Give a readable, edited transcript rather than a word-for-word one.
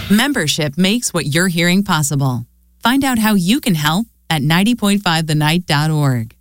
Membership makes what you're hearing possible. Find out how you can help at 90.5thenight.org.